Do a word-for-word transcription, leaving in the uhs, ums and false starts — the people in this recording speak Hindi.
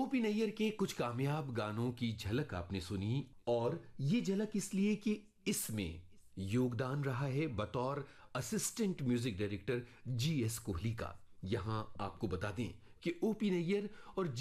ओपी नैयर के कुछ कामयाब गानों की झलक आपने सुनी, और ये झलक इसलिए कि इसमें योगदान रहा है बतौर assistant music director G S Kohli का। यहां आपको बता दें कि ओपी नैयर और